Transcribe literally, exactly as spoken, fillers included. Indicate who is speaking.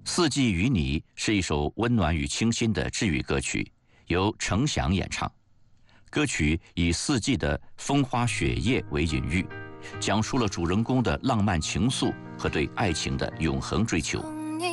Speaker 1: 四季与你》是一首温暖与清新的治愈歌曲，由程翔演唱。歌曲以四季的风花雪月为隐喻，讲述了主人公的浪漫情愫和对爱情的永恒追求。